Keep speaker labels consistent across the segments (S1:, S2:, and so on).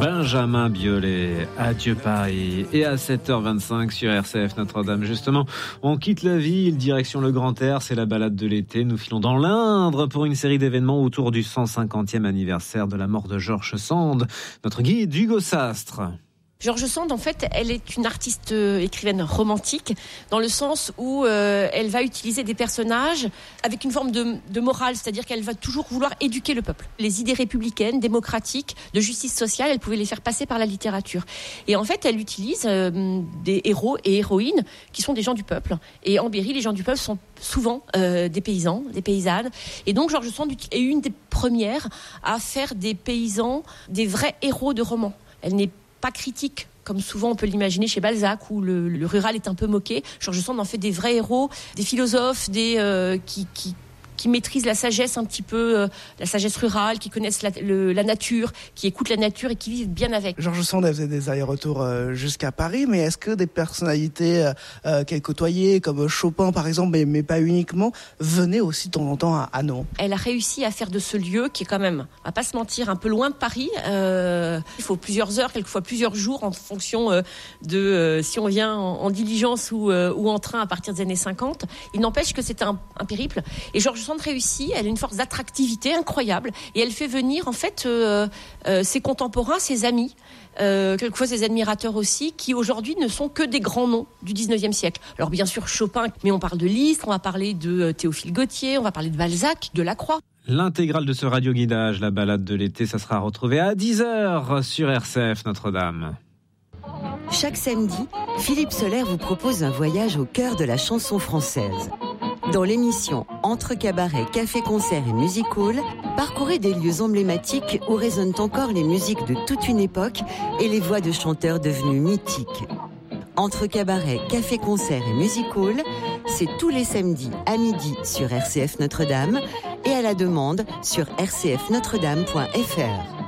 S1: Benjamin Biolay, Adieu Paris. Et à 7h25 sur RCF Notre-Dame, justement, on quitte la ville, direction le Grand Air, c'est la balade de l'été. Nous filons dans l'Indre pour une série d'événements autour du 150e anniversaire de la mort de George Sand. Notre guide, Hugo Sastre.
S2: George Sand, en fait, elle est une artiste écrivaine romantique, dans le sens où elle va utiliser des personnages avec une forme de morale, c'est-à-dire qu'elle va toujours vouloir éduquer le peuple. Les idées républicaines, démocratiques, de justice sociale, elle pouvait les faire passer par la littérature. Et en fait, elle utilise des héros et héroïnes qui sont des gens du peuple. Et en Berry, les gens du peuple sont souvent des paysans, des paysannes. Et donc, George Sand est une des premières à faire des paysans des vrais héros de romans. Elle n'est pas critique, comme souvent on peut l'imaginer chez Balzac, où le rural est un peu moqué. George Sand en fait des vrais héros, des philosophes, qui maîtrisent la sagesse un petit peu, la sagesse rurale, qui connaissent la nature, qui écoutent la nature et qui vivent bien avec.
S3: George Sand, elle faisait des allers-retours jusqu'à Paris, mais est-ce que des personnalités qu'elle côtoyait, comme Chopin par exemple, mais pas uniquement, venaient aussi de temps en temps à Nohant? Elle
S2: a réussi à faire de ce lieu, qui est quand même, on va pas se mentir, un peu loin de Paris. Il faut plusieurs heures, quelquefois plusieurs jours, en fonction de si on vient en diligence ou en train à partir des années 50. Il n'empêche que c'est un périple. Et George Sand réussit, elle a une force d'attractivité incroyable et elle fait venir en fait ses contemporains, ses amis, quelquefois ses admirateurs aussi, qui aujourd'hui ne sont que des grands noms du 19e siècle. Alors bien sûr Chopin, mais on parle de Liszt, on va parler de Théophile Gautier, on va parler de Balzac, de Lacroix.
S1: L'intégrale de ce radioguidage, la balade de l'été, ça sera retrouvé à 10h sur RCF Notre-Dame.
S4: Chaque samedi, Philippe Soler vous propose un voyage au cœur de la chanson française. Dans l'émission Entre cabaret, café-concert et music-hall, parcourez des lieux emblématiques où résonnent encore les musiques de toute une époque et les voix de chanteurs devenus mythiques. Entre cabaret, café-concert et music-hall, c'est tous les samedis à midi sur RCF Notre-Dame et à la demande sur rcfnotredame.fr.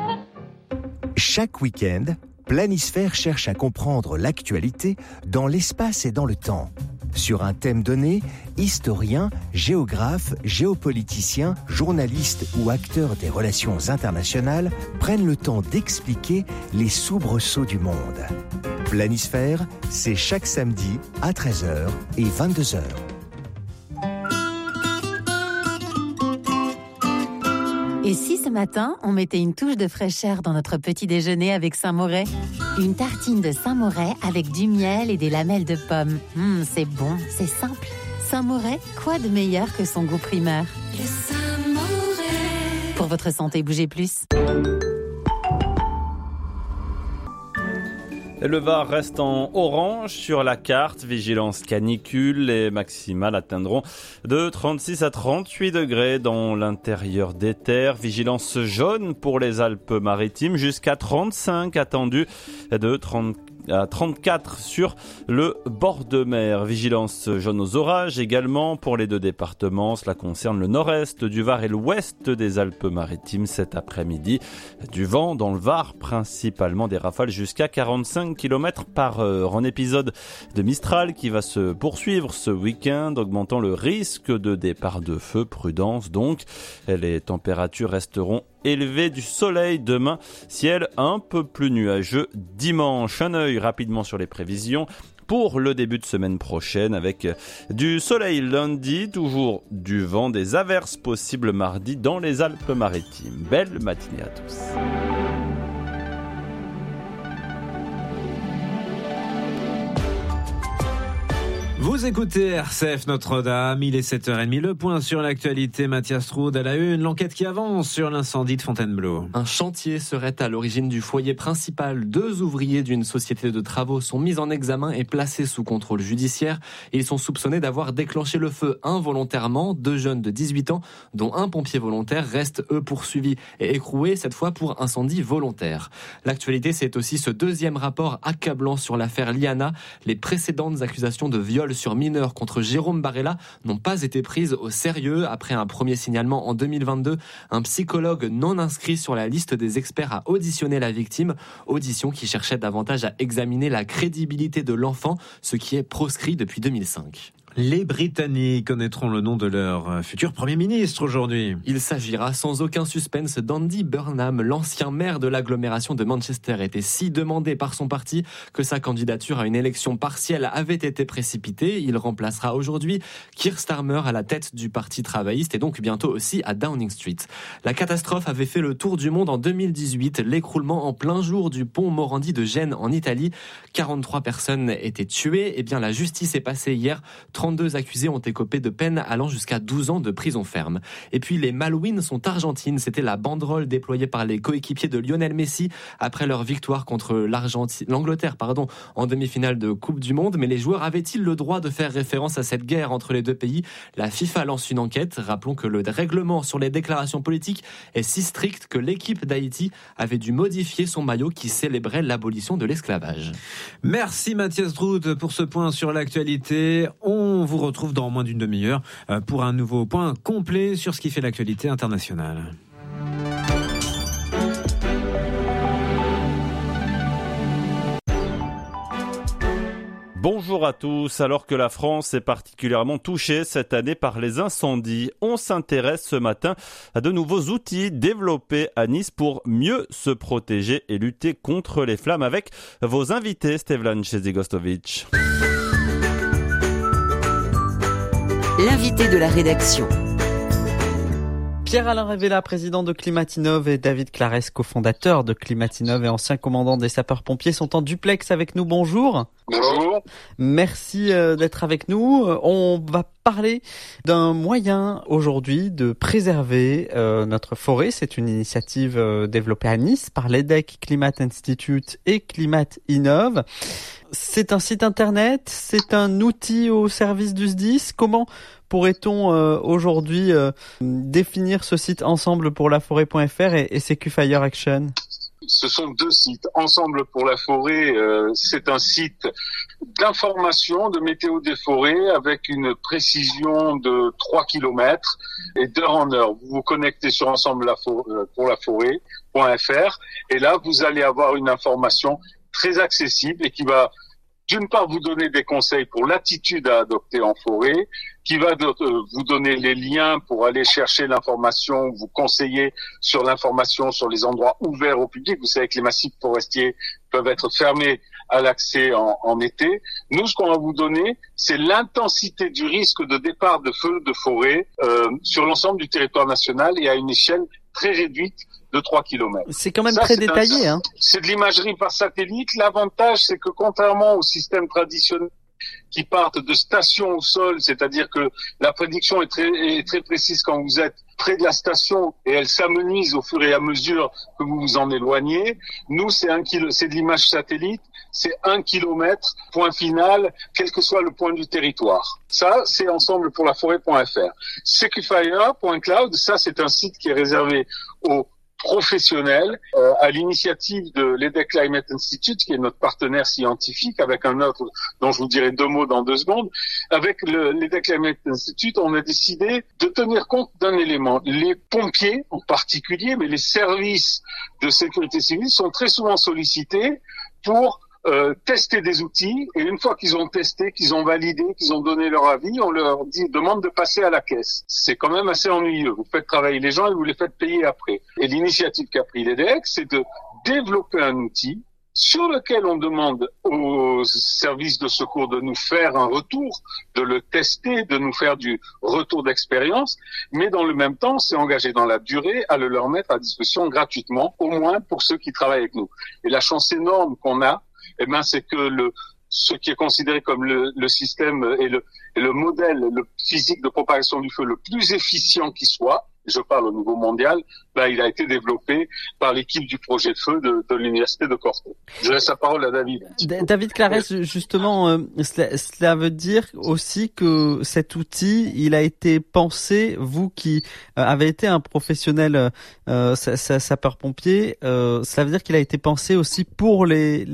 S5: Chaque week-end, Planisphère cherche à comprendre l'actualité dans l'espace et dans le temps. Sur un thème donné, historiens, géographes, géopoliticiens, journalistes ou acteurs des relations internationales prennent le temps d'expliquer les soubresauts du monde. Planisphère, c'est chaque samedi à 13h et 22h.
S6: Et si ce matin, on mettait une touche de fraîcheur dans notre petit déjeuner avec Saint-Moret? Une tartine de Saint-Moret avec du miel et des lamelles de pommes. C'est bon, c'est simple. Saint-Moret, quoi de meilleur que son goût primeur?
S7: Le Saint-Moret.
S6: Pour votre santé, bougez plus.
S8: Le Var reste en orange sur la carte, vigilance canicule, les maximales atteindront de 36 à 38 degrés dans l'intérieur des terres, vigilance jaune pour les Alpes-Maritimes, jusqu'à 35 attendus de 30 à 34 sur le bord de mer. Vigilance jaune aux orages également pour les deux départements. Cela concerne le nord-est du Var et l'ouest des Alpes-Maritimes cet après-midi. Du vent dans le Var, principalement des rafales jusqu'à 45 km par heure. Un épisode de Mistral qui va se poursuivre ce week-end, augmentant le risque de départ de feu. Prudence donc. Les températures resteront élevé du soleil demain, ciel un peu plus nuageux dimanche. Un œil rapidement sur les prévisions pour le début de semaine prochaine avec du soleil lundi, toujours du vent, des averses possibles mardi dans les Alpes-Maritimes. Belle matinée à tous.
S1: Vous écoutez RCF Notre-Dame, il est 7h30, le point sur l'actualité. Mathias Roud à la une, l'enquête qui avance sur l'incendie de Fontainebleau.
S9: Un chantier serait à l'origine du foyer principal. 2 ouvriers d'une société de travaux sont mis en examen et placés sous contrôle judiciaire. Ils sont soupçonnés d'avoir déclenché le feu involontairement. 2 jeunes de 18 ans, dont un pompier volontaire, restent eux poursuivis et écroués, cette fois pour incendie volontaire. L'actualité, c'est aussi ce 2e rapport accablant sur l'affaire Liana. Les précédentes accusations de viol sur mineurs contre Jérôme Barella n'ont pas été prises au sérieux. Après un premier signalement en 2022, un psychologue non inscrit sur la liste des experts a auditionné la victime, audition qui cherchait davantage à examiner la crédibilité de l'enfant, ce qui est proscrit depuis 2005.
S1: Les Britanniques connaîtront le nom de leur futur Premier ministre aujourd'hui.
S9: Il s'agira sans aucun suspense d'Andy Burnham. L'ancien maire de l'agglomération de Manchester était si demandé par son parti que sa candidature à une élection partielle avait été précipitée. Il remplacera aujourd'hui Keir Starmer à la tête du Parti travailliste et donc bientôt aussi à Downing Street. La catastrophe avait fait le tour du monde en 2018. L'écroulement en plein jour du pont Morandi de Gênes en Italie. 43 personnes étaient tuées. Eh bien, la justice est passée hier. 32 accusés ont écopé de peines allant jusqu'à 12 ans de prison ferme. Et puis les Malouines sont argentines. C'était la banderole déployée par les coéquipiers de Lionel Messi après leur victoire contre l'Angleterre en demi-finale de Coupe du Monde. Mais les joueurs avaient-ils le droit de faire référence à cette guerre entre les deux pays ? La FIFA lance une enquête. Rappelons que le règlement sur les déclarations politiques est si strict que l'équipe d'Haïti avait dû modifier son maillot qui célébrait l'abolition de l'esclavage.
S1: Merci Mathias Droud pour ce point sur l'actualité. On vous retrouve dans moins d'une demi-heure pour un nouveau point complet sur ce qui fait l'actualité internationale.
S8: Bonjour à tous. Alors que la France est particulièrement touchée cette année par les incendies, on s'intéresse ce matin à de nouveaux outils développés à Nice pour mieux se protéger et lutter contre les flammes avec vos invités, Stevlan Chezigostovic.
S4: L'invité de la rédaction.
S10: Pierre-Alain Révéla, président de Climatinov, et David Clares, cofondateur de Climatinov et ancien commandant des sapeurs-pompiers, sont en duplex avec nous. Bonjour.
S11: Bonjour.
S10: Merci d'être avec nous. On va parler d'un moyen aujourd'hui de préserver notre forêt. C'est une initiative développée à Nice par l'EDEC Climate Institute et Climatinov. C'est un site internet, c'est un outil au service du SDIS. Comment pourrait-on aujourd'hui définir ce site Ensemble pour la forêt.fr et CQ Fire Action ?
S11: Ce sont deux sites. Ensemble pour la forêt, c'est un site d'information de météo des forêts avec une précision de 3 km et d'heure en heure. Vous vous connectez sur Ensemble pour la forêt.fr et là, vous allez avoir une information très accessible et qui va d'une part vous donner des conseils pour l'attitude à adopter en forêt, qui va vous donner les liens pour aller chercher l'information, vous conseiller sur l'information sur les endroits ouverts au public. Vous savez que les massifs forestiers peuvent être fermés à l'accès en été. Nous, ce qu'on va vous donner, c'est l'intensité du risque de départ de feux de forêt sur l'ensemble du territoire national et à une échelle très réduite de 3 km.
S10: C'est quand même très détaillé.
S11: C'est de l'imagerie par satellite. L'avantage, c'est que contrairement au système traditionnel qui partent de stations au sol, c'est-à-dire que la prédiction est très précise quand vous êtes près de la station et elle s'amenuise au fur et à mesure que vous vous en éloignez. Nous, c'est de l'image satellite, c'est 1 kilomètre, point final, quel que soit le point du territoire. Ça, c'est ensemble pour la forêt.fr. Secufire.cloud, ça, c'est un site qui est réservé aux professionnels, à l'initiative de l'EDEC Climate Institute, qui est notre partenaire scientifique, avec un autre dont je vous dirai 2 mots dans 2 secondes. Avec l'EDEC Climate Institute, on a décidé de tenir compte d'un élément. Les pompiers, en particulier, mais les services de sécurité civile sont très souvent sollicités pour tester des outils, et une fois qu'ils ont testé, qu'ils ont validé, qu'ils ont donné leur avis, on leur demande de passer à la caisse. C'est quand même assez ennuyeux. Vous faites travailler les gens et vous les faites payer après. Et l'initiative qu'a pris l'EDEC, c'est de développer un outil sur lequel on demande aux services de secours de nous faire un retour, de le tester, de nous faire du retour d'expérience, mais dans le même temps, c'est engagé dans la durée à le leur mettre à disposition gratuitement, au moins pour ceux qui travaillent avec nous. Et la chance énorme qu'on a, c'est que ce qui est considéré comme le système et le modèle le physique de propagation du feu le plus efficient qui soit, je parle au niveau mondial, il a été développé par l'équipe du projet de feu de l'université de Corté. Je laisse la parole à David.
S10: David Clares, justement, cela veut dire aussi que cet outil, il a été pensé, vous qui avez été un professionnel sapeur-pompier, cela veut dire qu'il a été pensé aussi pour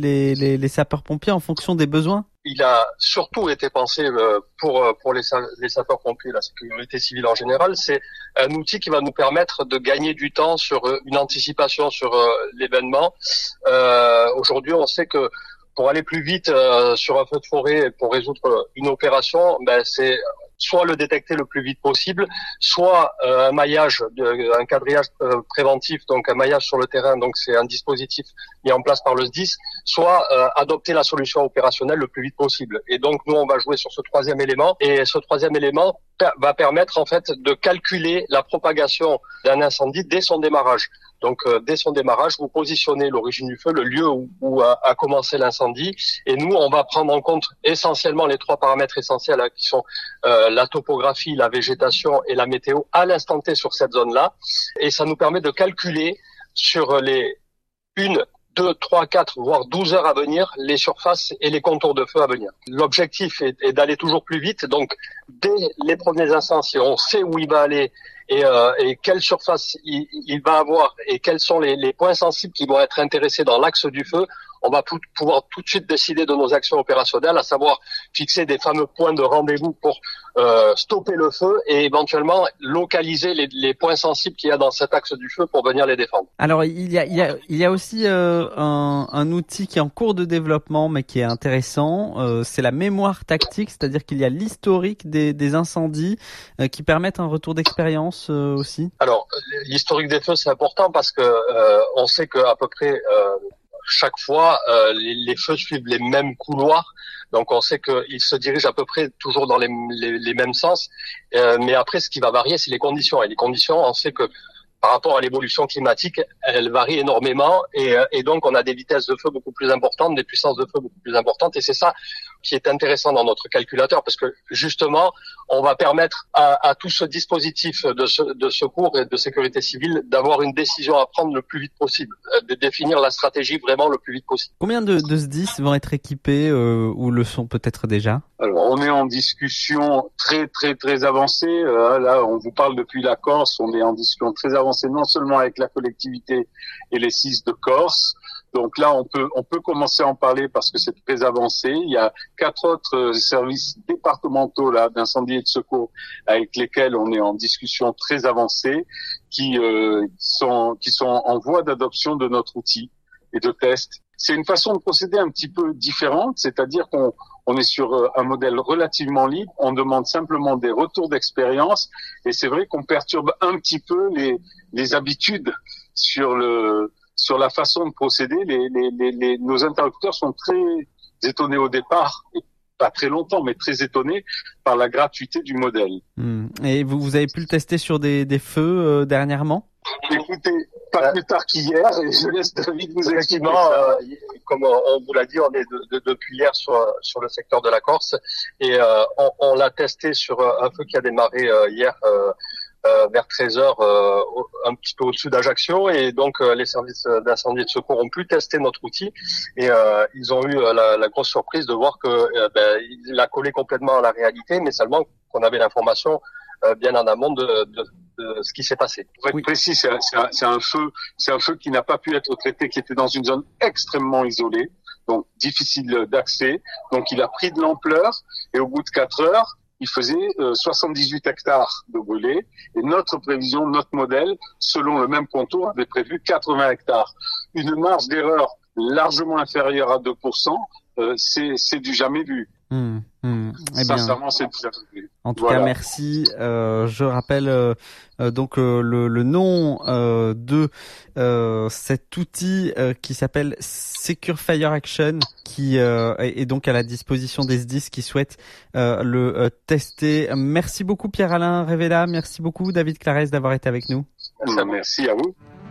S10: les sapeurs-pompiers en fonction des besoins?
S12: Il a surtout été pensé pour les sapeurs-pompiers, la sécurité civile en général. C'est un outil qui va nous permettre de gagner du temps sur une anticipation sur l'événement. Aujourd'hui, on sait que pour aller plus vite sur un feu de forêt, pour résoudre une opération, c'est soit le détecter le plus vite possible, soit un maillage, un quadrillage préventif, donc un maillage sur le terrain, donc c'est un dispositif mis en place par le SDIS, soit adopter la solution opérationnelle le plus vite possible. Et donc nous, on va jouer sur ce troisième élément, et ce troisième élément va permettre en fait de calculer la propagation d'un incendie dès son démarrage. Donc, dès son démarrage, vous positionnez l'origine du feu, le lieu où a commencé l'incendie. Et nous, on va prendre en compte essentiellement les 3 paramètres essentiels qui sont la topographie, la végétation et la météo à l'instant T sur cette zone-là. Et ça nous permet de calculer sur les 1, 2, 3, 4, voire 12 heures à venir, les surfaces et les contours de feu à venir. L'objectif est d'aller toujours plus vite. Donc, dès les premiers instants, si on sait où il va aller et quelle surface il va avoir et quels sont les points sensibles qui vont être intéressés dans l'axe du feu, on va pouvoir tout de suite décider de nos actions opérationnelles, à savoir fixer des fameux points de rendez-vous pour stopper le feu et éventuellement localiser les points sensibles qu'il y a dans cet axe du feu pour venir les défendre.
S10: Alors il y a aussi un outil qui est en cours de développement mais qui est intéressant, c'est la mémoire tactique, c'est-à-dire qu'il y a l'historique des incendies qui permettent un retour d'expérience aussi.
S12: Alors l'historique des feux c'est important parce que on sait que à peu près chaque fois, les feux suivent les mêmes couloirs, donc on sait qu'ils se dirigent à peu près toujours dans les mêmes sens. Mais après, ce qui va varier, c'est les conditions. Et les conditions, on sait que par rapport à l'évolution climatique, elles varient énormément, et donc on a des vitesses de feu beaucoup plus importantes, des puissances de feu beaucoup plus importantes, et c'est ça qui est intéressant dans notre calculateur, parce que justement, on va permettre à tout ce dispositif de secours et de sécurité civile d'avoir une décision à prendre le plus vite possible, de définir la stratégie vraiment le plus vite possible.
S10: Combien de SDIS vont être équipés ou le sont peut-être déjà ?
S11: Alors, on est en discussion très très très avancée. Là, on vous parle depuis la Corse. On est en discussion très avancée, non seulement avec la collectivité et les SIS de Corse. Donc là, on peut commencer à en parler parce que c'est très avancé. Il y a 4 autres services départementaux là d'incendie et de secours avec lesquels on est en discussion très avancée, qui sont en voie d'adoption de notre outil et de test. C'est une façon de procéder un petit peu différente, c'est-à-dire qu'on est sur un modèle relativement libre, on demande simplement des retours d'expérience, et c'est vrai qu'on perturbe un petit peu les habitudes sur la façon de procéder. Nos interlocuteurs sont très étonnés au départ, et pas très longtemps, mais très étonnés par la gratuité du modèle.
S10: Et vous avez pu le tester sur des feux dernièrement ?
S11: Écoutez, pas plus tard qu'hier, et je laisse David vous expliquer ça.
S12: Comme on vous l'a dit, on est depuis hier sur le secteur de la Corse, et on l'a testé sur un feu qui a démarré hier vers 13h, un petit peu au-dessus d'Ajaccio, et donc les services d'incendie et de secours ont pu tester notre outil, et ils ont eu la grosse surprise de voir que il a collé complètement à la réalité, mais seulement qu'on avait l'information bien en amont de ce qui s'est passé.
S11: Pour être précis, c'est un feu qui n'a pas pu être traité, qui était dans une zone extrêmement isolée, donc difficile d'accès. Donc il a pris de l'ampleur, et au bout de 4 heures, il faisait 78 hectares de brûlés, et notre prévision, notre modèle, selon le même contour, avait prévu 80 hectares. Une marge d'erreur largement inférieure à 2%, c'est du jamais vu. Sincèrement, c'est du jamais vu.
S10: En tout cas, merci. Je rappelle donc le nom de cet outil qui s'appelle Secure Fire Action, qui est donc à la disposition des SDIS qui souhaitent le tester. Merci beaucoup Pierre-Alain Révéla, merci beaucoup David Clarès d'avoir été avec nous.
S11: Merci à vous.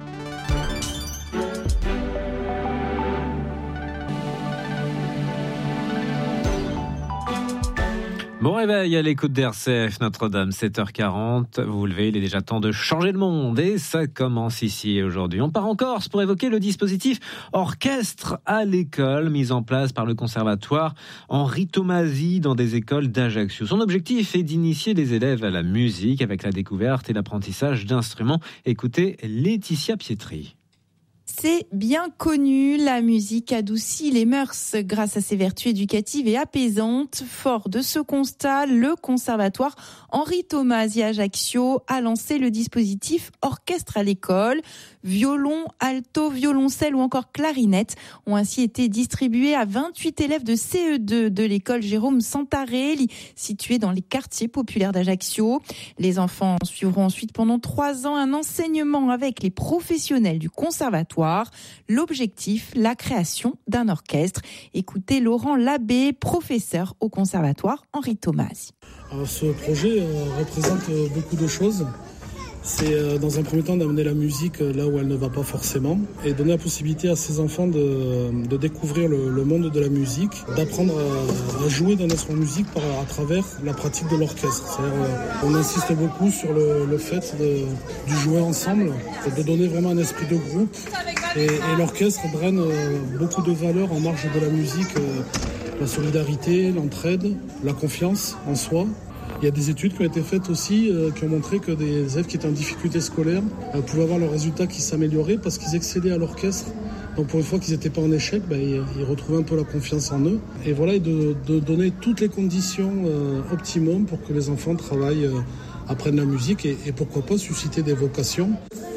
S1: Bon réveil à l'écoute d'RCF Notre-Dame, 7h40. Vous vous levez, il est déjà temps de changer le monde et ça commence ici aujourd'hui. On part en Corse pour évoquer le dispositif orchestre à l'école mis en place par le conservatoire Henri Tomasi dans des écoles d'Ajaccio. Son objectif est d'initier les élèves à la musique avec la découverte et l'apprentissage d'instruments. Écoutez Laetitia Pietri.
S13: C'est bien connu, la musique adoucit les mœurs grâce à ses vertus éducatives et apaisantes. Fort de ce constat, le conservatoire Henri Tomasi à Ajaccio a lancé le dispositif Orchestre à l'école. Violon, alto, violoncelle ou encore clarinette ont ainsi été distribués à 28 élèves de CE2 de l'école Jérôme Santarelli, située dans les quartiers populaires d'Ajaccio. Les enfants suivront ensuite pendant 3 ans un enseignement avec les professionnels du conservatoire. L'objectif, la création d'un orchestre. Écoutez Laurent Labbé, professeur au conservatoire Henri Tomasi.
S14: Alors, ce projet représente beaucoup de choses. C'est dans un premier temps d'amener la musique là où elle ne va pas forcément et donner la possibilité à ces enfants de découvrir le monde de la musique, d'apprendre à jouer d'un instrument de musique à travers la pratique de l'orchestre. C'est-à-dire, on insiste beaucoup sur le fait du jouer ensemble, de donner vraiment un esprit de groupe et l'orchestre draine beaucoup de valeurs en marge de la musique, la solidarité, l'entraide, la confiance en soi. Il y a des études qui ont été faites aussi qui ont montré que des élèves qui étaient en difficulté scolaire pouvaient avoir leurs résultats qui s'amélioraient parce qu'ils excellaient à l'orchestre. Donc pour une fois qu'ils n'étaient pas en échec, ils retrouvaient un peu la confiance en eux. Et voilà, et de donner toutes les conditions optimum pour que les enfants travaillent, apprennent la musique et pourquoi pas susciter des vocations.